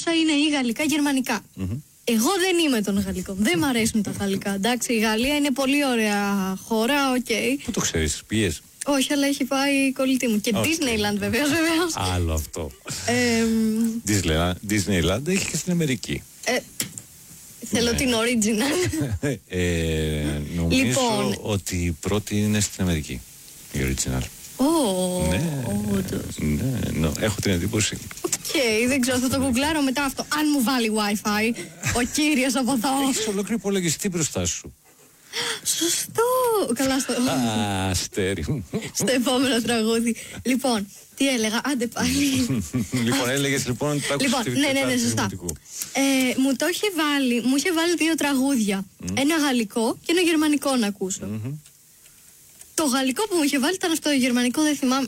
γλώσσα είναι ή γαλλικά ή γερμανικά. Εγώ δεν είμαι των γαλλικών. Δεν μ' αρέσουν τα γαλλικά. Εντάξει, η Γαλλία είναι πολύ ωραία χώρα, οκ. Πού το ξέρεις, πήγες? Όχι, αλλά έχει πάει η κολλητή μου. Και Disneyland βεβαίως. Άλλο αυτό. Disneyland έχει και στην Αμερική. Θέλω την original. Νομίζω Λοιπόν. ότι η πρώτη είναι στην Αμερική. Η original. Ναι, έχω την εντύπωση. Δεν ξέρω, θα το γκουγκλάρω μετά αυτό. Αν μου βάλει Wi-Fi ο κύριος από εδώ. Έχεις ολόκληρο υπολογιστή μπροστά σου. Σωστό. Καλά στο... Αστέρι μου. Στο επόμενο τραγούδι. Λοιπόν, τι έλεγα, άντε πάλι. Λοιπόν, έλεγες λοιπόν ότι τα άκουσες. Ναι, σωστά. Μου είχε βάλει 2 τραγούδια. Ένα γαλλικό και ένα γερμανικό να ακούσω. Το γαλλικό που μου είχε βάλει ήταν αυτό, το γερμανικό δεν θυμάμαι.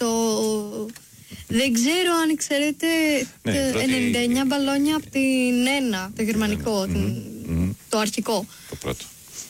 Δεν ξέρω αν ξέρετε, 99 μπαλόνια από την Ένα, το γερμανικό, το αρχικό. Το πρώτο.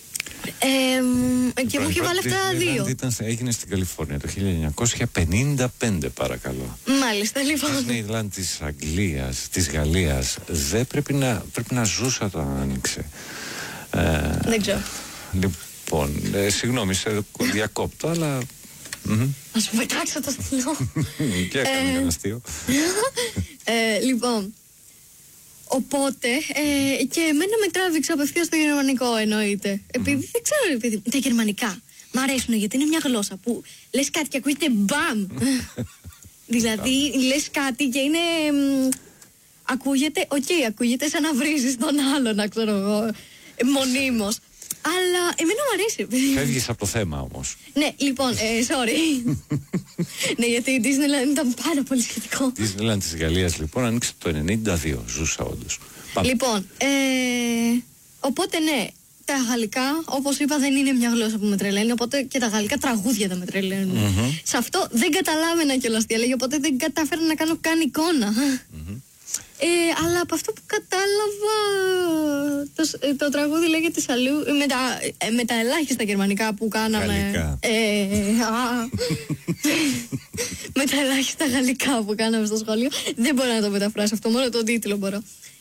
Και μου είχε βάλει αυτά τα 2. Έγινε στην Καλιφόρνια το 1955, παρακαλώ. Μάλιστα, λοιπόν. Disneyland της Αγγλίας, της Γαλλίας, δεν πρέπει να ζούσα το άνοιξε. Δεν ξέρω. Λοιπόν, συγγνώμη, σε διακόπτω, αλλά... Ας μου πετάξω το στυλό. Και έκανε ένα αστείο. Λοιπόν, οπότε και εμένα με τράβηξε απευθείας στο γερμανικό, εννοείται. Επειδή δεν ξέρω, επειδή τα γερμανικά μ' αρέσουν γιατί είναι μια γλώσσα που λες κάτι και ακούγεται μπαμ. Δηλαδή λες κάτι και είναι... ακούγεται σαν να βρίζεις τον άλλον, να ξέρω εγώ, μονίμως. Αλλά εμένα μου αρέσει. Φεύγεις από το θέμα όμως. Ναι, λοιπόν, sorry. Ναι, γιατί η Disneyland ήταν πάρα πολύ σχετικό. Η Disneyland της Γαλλίας λοιπόν άνοιξε το 92, ζούσα όντως. Λοιπόν, οπότε ναι, τα γαλλικά, όπως είπα, δεν είναι μια γλώσσα που με τρελαίνει, οπότε και τα γαλλικά τραγούδια δεν με τρελαίνουν. Σε αυτό δεν καταλάβαινα κιόλας τι έλεγε, οπότε δεν κατάφερα να κάνω καν εικόνα. Αλλά από αυτό που κατάλαβα, το τραγούδι λέγεται Σαλού, με τα ελάχιστα γερμανικά που κάναμε. Με τα ελάχιστα γαλλικά που κάναμε στο σχολείο. Δεν μπορώ να το μεταφράσω αυτό, μόνο τον τίτλο μπορώ.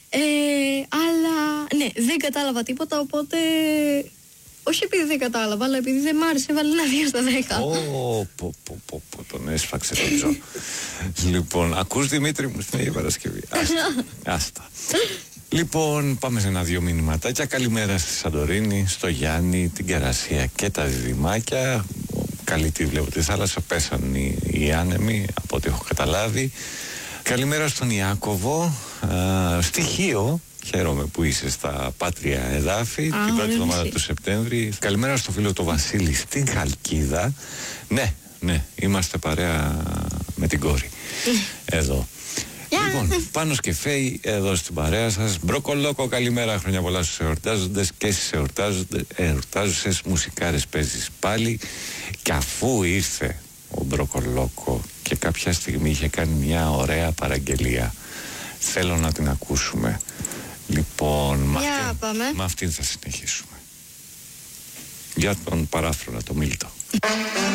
Αλλά ναι, δεν κατάλαβα τίποτα, οπότε... Όχι επειδή δεν κατάλαβα, αλλά επειδή δεν μ' άρεσε, έβαλε ένα 2 στα 10. Τον έσφαξε το τζο. Λοιπόν, ακούς Δημήτρη μου στην Αγία Παρασκευή. Άστα. Λοιπόν, πάμε σε 1-2 μηνυματάκια. Καλημέρα στη Σαντορίνη, στο Γιάννη, την Κερασία και τα διδυμάκια. Καλή τη βλέπω τη θάλασσα, πέσαν οι άνεμοι από ό,τι έχω καταλάβει. Καλημέρα στον Ιάκωβο, στοιχείο. Χαίρομαι που είσαι στα πάτρια εδάφη την πρώτη εβδομάδα του Σεπτέμβρη. Καλημέρα στο φίλο του Βασίλη στην Χαλκίδα. Ναι, είμαστε παρέα με την κόρη. Εδώ. Λοιπόν, Πάνος και Φέη εδώ στην παρέα σας. Μπροκολόκο, καλημέρα, χρόνια πολλά στους εορτάζοντες και στις εορτάζουσες μουσικάρες παίζεις πάλι. Και αφού ήρθε ο Μπροκολόκο και κάποια στιγμή είχε κάνει μια ωραία παραγγελία, θέλω να την ακούσουμε. Λοιπόν, με αυτήν θα συνεχίσουμε. Για τον παράφρονα, το Μίλτο.